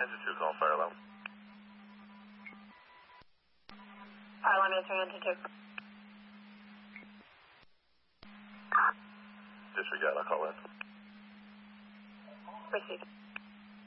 Engine 2 calling fire alarm. Fire alarm answering engine 2. Disregard, I'll call in. Proceed.